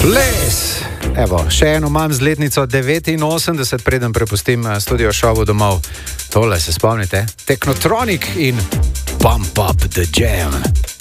Ples! Evo, še eno imam z letnico 89, preden prepustim studio šovu domov. Tole se spomnite? Technotronic in Pump Up the Jam.